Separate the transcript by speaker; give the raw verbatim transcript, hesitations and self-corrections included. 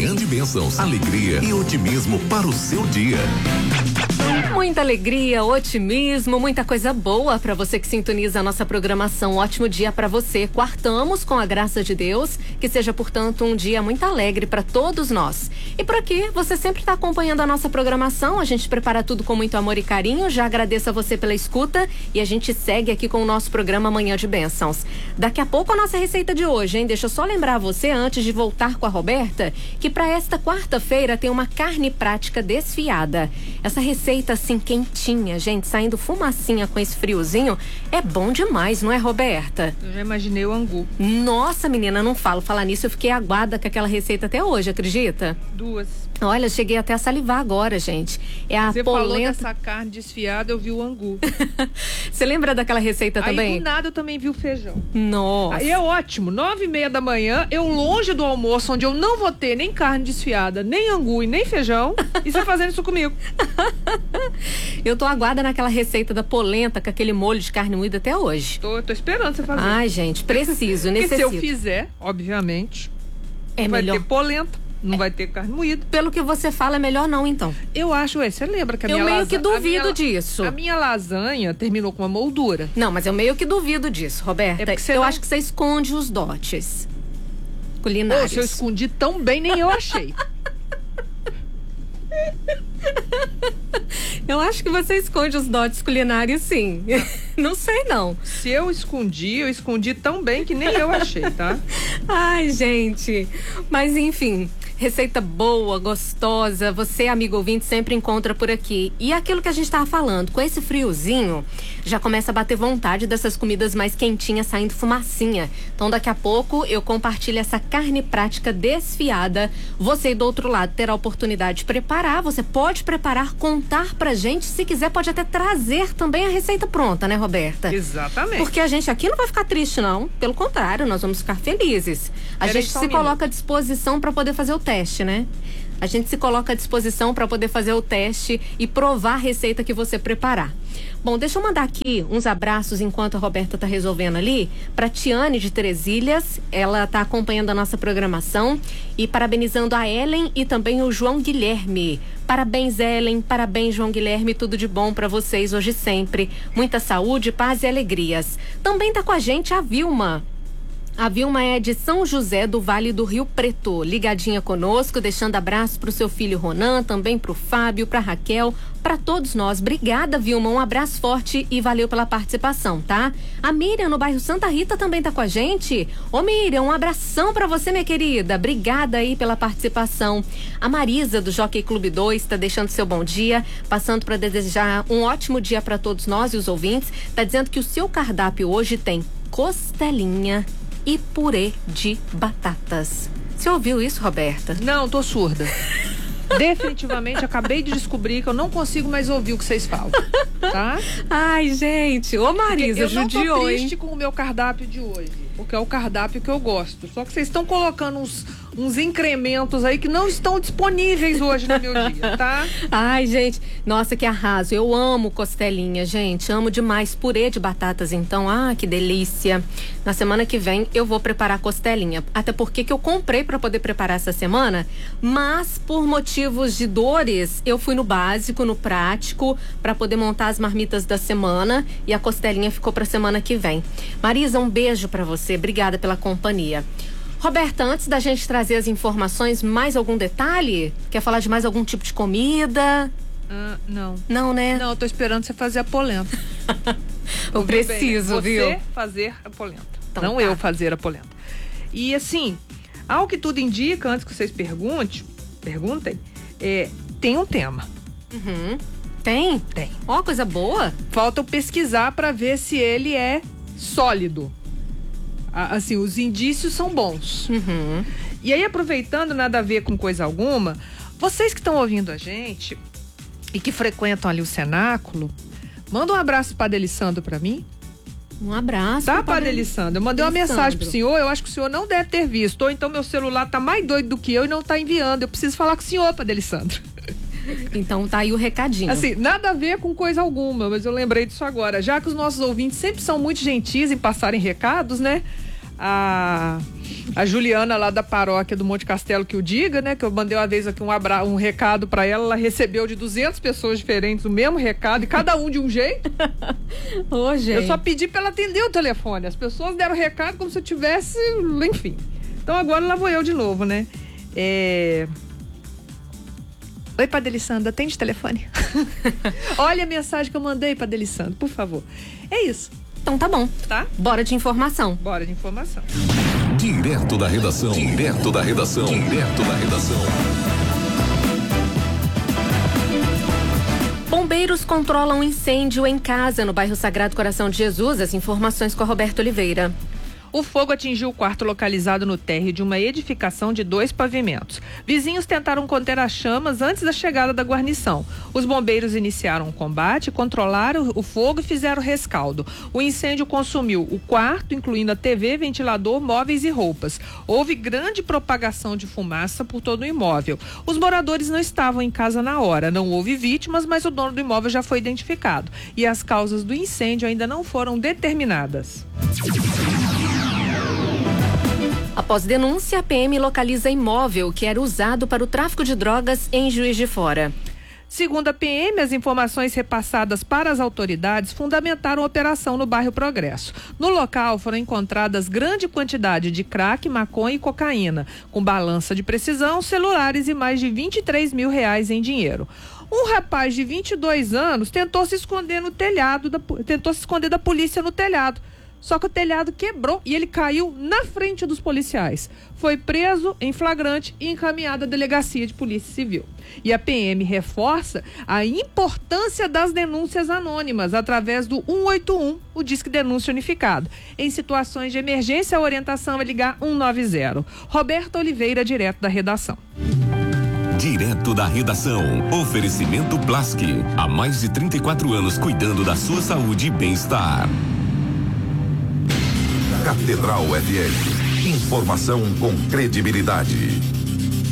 Speaker 1: Manhã de Bênçãos, alegria e otimismo para o seu dia.
Speaker 2: Muita alegria, otimismo, muita coisa boa para você que sintoniza a nossa programação. Ótimo dia para você. Quartamos com a graça de Deus. Que seja, portanto, um dia muito alegre para todos nós. E por aqui, você sempre está acompanhando a nossa programação. A gente prepara tudo com muito amor e carinho. Já agradeço a você pela escuta e a gente segue aqui com o nosso programa Manhã de Bênçãos. Daqui a pouco a nossa receita de hoje, hein? Deixa eu só lembrar você, antes de voltar com a Roberta, que para esta quarta-feira tem uma carne prática desfiada. Essa receita assim quentinha, gente, saindo fumacinha com esse friozinho, é bom demais, não é, Roberta?
Speaker 3: Eu já imaginei o angu.
Speaker 2: Nossa, menina, não falo. Falar nisso, eu fiquei aguada com aquela receita até hoje, acredita?
Speaker 3: Duas.
Speaker 2: Olha, cheguei até a salivar agora, gente. É a
Speaker 3: Você
Speaker 2: polenta...
Speaker 3: falou dessa carne desfiada, eu vi o angu.
Speaker 2: Você lembra daquela receita
Speaker 3: Aí,
Speaker 2: também?
Speaker 3: Aí do nada eu também vi o feijão.
Speaker 2: Nossa.
Speaker 3: Aí é ótimo, nove e meia da manhã, eu longe do almoço, onde eu não vou ter nem carne desfiada, nem angu e nem feijão, e você fazendo isso comigo.
Speaker 2: Eu tô aguada naquela receita da polenta com aquele molho de carne moída até hoje.
Speaker 3: Tô, tô esperando você fazer.
Speaker 2: Ai, gente, preciso, necessito.
Speaker 3: Porque se eu fizer, obviamente,
Speaker 2: é
Speaker 3: vai
Speaker 2: melhor...
Speaker 3: ter polenta, não é. vai ter carne moída.
Speaker 2: Pelo que você fala, é melhor não, então.
Speaker 3: Eu acho, ué, você lembra que a
Speaker 2: eu
Speaker 3: minha
Speaker 2: meio
Speaker 3: lasanha,
Speaker 2: que duvido
Speaker 3: a minha,
Speaker 2: disso.
Speaker 3: A minha lasanha terminou com uma moldura.
Speaker 2: Não, mas eu meio que duvido disso, Roberta.
Speaker 3: É eu
Speaker 2: não...
Speaker 3: acho
Speaker 2: que você esconde os dotes culinários.
Speaker 3: Ô, se eu escondi tão bem, nem eu achei.
Speaker 2: Eu acho que você esconde os dotes culinários, sim. Não sei, não.
Speaker 3: Se eu escondi, eu escondi tão bem que nem eu achei, tá?
Speaker 2: Ai, gente. Mas, enfim, receita boa, gostosa, você, amigo ouvinte, sempre encontra por aqui. E aquilo que a gente tava falando, com esse friozinho, já começa a bater vontade dessas comidas mais quentinhas, saindo fumacinha. Então, daqui a pouco, eu compartilho essa carne prática desfiada. Você, do outro lado, terá a oportunidade de preparar. Você pode preparar, contar pra gente. Se quiser, pode até trazer também a receita pronta, né, Roberta?
Speaker 3: Exatamente.
Speaker 2: Porque a gente aqui não vai ficar triste, não. Pelo contrário, nós vamos ficar felizes. A
Speaker 3: Pera
Speaker 2: gente
Speaker 3: aí,
Speaker 2: se
Speaker 3: um
Speaker 2: coloca à disposição para poder fazer o teste, né? A gente se coloca à disposição para poder fazer o teste e provar a receita que você preparar. Bom, deixa eu mandar aqui uns abraços enquanto a Roberta tá resolvendo ali, para Tiane de Teresilhas. Ela tá acompanhando a nossa programação e parabenizando a Ellen e também o João Guilherme. Parabéns, Ellen, parabéns, João Guilherme, tudo de bom para vocês hoje e sempre. Muita saúde, paz e alegrias. Também tá com a gente a Vilma. A Vilma é de São José do Vale do Rio Preto, ligadinha conosco, deixando abraço pro seu filho Ronan, também pro Fábio, pra Raquel, para todos nós. Obrigada, Vilma, um abraço forte e valeu pela participação, tá? A Miriam, no bairro Santa Rita, também tá com a gente. Ô Miriam, um abração pra você, minha querida. Obrigada aí pela participação. A Marisa, do Jockey Clube dois, tá deixando seu bom dia, passando para desejar um ótimo dia para todos nós e os ouvintes. Tá dizendo que o seu cardápio hoje tem costelinha e purê de batatas. Você ouviu isso, Roberta?
Speaker 3: Não, tô surda. Definitivamente, acabei de descobrir que eu não consigo mais ouvir o que vocês falam, tá?
Speaker 2: Ai, gente, ô Marisa,
Speaker 3: eu
Speaker 2: judiou,
Speaker 3: não tô triste
Speaker 2: hein?
Speaker 3: com o meu cardápio de hoje, porque é o cardápio que eu gosto. Só que vocês estão colocando uns, uns incrementos aí que não estão disponíveis hoje no meu dia, tá?
Speaker 2: Ai, gente, nossa, que arraso. Eu amo costelinha, gente, amo demais. Purê de batatas, então, ah, que delícia. Na semana que vem eu vou preparar costelinha, até porque que eu comprei para poder preparar essa semana, mas por motivos de dores, eu fui no básico, no prático, para poder montar as marmitas da semana, e a costelinha ficou para semana que vem. Marisa, um beijo para você, obrigada pela companhia. Roberta, antes da gente trazer as informações, mais algum detalhe? Quer falar de mais algum tipo de comida?
Speaker 3: Ah, não.
Speaker 2: Não, né?
Speaker 3: Não, eu tô esperando você fazer a polenta.
Speaker 2: Eu preciso,
Speaker 3: bem,
Speaker 2: viu?
Speaker 3: Você fazer a polenta,
Speaker 2: então,
Speaker 3: não
Speaker 2: tá.
Speaker 3: eu fazer a polenta. E assim, ao que tudo indica, antes que vocês perguntem, perguntem, é, tem um tema.
Speaker 2: Uhum. Tem?
Speaker 3: Tem.
Speaker 2: Ó, coisa boa.
Speaker 3: Falta eu pesquisar para ver se ele é sólido. Assim, os indícios são bons.
Speaker 2: Uhum.
Speaker 3: E aí, aproveitando, nada a ver com coisa alguma, vocês que estão ouvindo a gente e que frequentam ali o cenáculo, manda um abraço para Adelissandro para mim.
Speaker 2: Um abraço.
Speaker 3: Tá, Padre Alessandro? Eu mandei uma mensagem pro senhor, eu acho que o senhor não deve ter visto, ou então meu celular tá mais doido do que eu e não tá enviando. Eu preciso falar com o senhor, Padre Alessandro.
Speaker 2: Então tá aí o recadinho.
Speaker 3: Assim, nada a ver com coisa alguma, mas eu lembrei disso agora. Já que os nossos ouvintes sempre são muito gentis em passarem recados, né? a, a Juliana lá da paróquia do Monte Castelo que o diga, né? Que eu mandei uma vez aqui um, abra, um recado pra ela, ela recebeu de duzentas pessoas diferentes o mesmo recado, e cada um de um jeito.
Speaker 2: Ô, gente.
Speaker 3: Eu só pedi pra ela atender o telefone. As pessoas deram recado como se eu tivesse, enfim. Então agora lá vou eu de novo, né? É... Oi, Padre Alessandro, atende o telefone. Olha a mensagem que eu mandei, Padre Alessandro, por favor. É isso.
Speaker 2: Então tá bom.
Speaker 3: Tá?
Speaker 2: Bora de informação.
Speaker 3: Bora de informação.
Speaker 1: Direto da redação. Direto da redação. Direto da redação.
Speaker 2: Bombeiros controlam incêndio em casa no bairro Sagrado Coração de Jesus. As informações com a Roberto Oliveira.
Speaker 3: O fogo atingiu o quarto localizado no térreo de uma edificação de dois pavimentos. Vizinhos tentaram conter as chamas antes da chegada da guarnição. Os bombeiros iniciaram o combate, controlaram o fogo e fizeram rescaldo. O incêndio consumiu o quarto, incluindo a T V, ventilador, móveis e roupas. Houve grande propagação de fumaça por todo o imóvel. Os moradores não estavam em casa na hora. Não houve vítimas, mas o dono do imóvel já foi identificado. E as causas do incêndio ainda não foram determinadas.
Speaker 2: Após denúncia, a P M localiza imóvel que era usado para o tráfico de drogas em Juiz de Fora.
Speaker 3: Segundo a P M, as informações repassadas para as autoridades fundamentaram a operação no bairro Progresso. No local foram encontradas grande quantidade de crack, maconha e cocaína, com balança de precisão, celulares e mais de vinte e três mil reais em dinheiro. Um rapaz de vinte e dois anos tentou se esconder no telhado, da, tentou se esconder da polícia no telhado. Só que o telhado quebrou e ele caiu na frente dos policiais. Foi preso em flagrante e encaminhado à delegacia de polícia civil. E a P M reforça a importância das denúncias anônimas através do um oito um, o Disque Denúncia Unificado. Em situações de emergência, a orientação é ligar um nove zero. Roberta Oliveira, direto da redação.
Speaker 1: Direto da redação. Oferecimento Plasc. Há mais de trinta e quatro anos cuidando da sua saúde e bem-estar. Catedral F M. Informação com credibilidade.